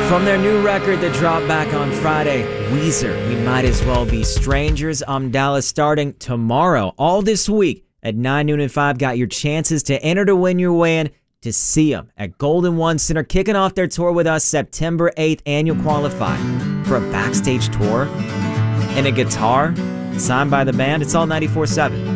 From their new record that dropped back on Friday, Weezer, We Might As Well Be Strangers. I'm Dallas, starting tomorrow. All this week at 9, noon, and 5, got your chances to enter to win your way in to see them at Golden One Center, kicking off their tour with us September 8th, and you'll qualify for a backstage tour and a guitar signed by the band. It's all 94.7.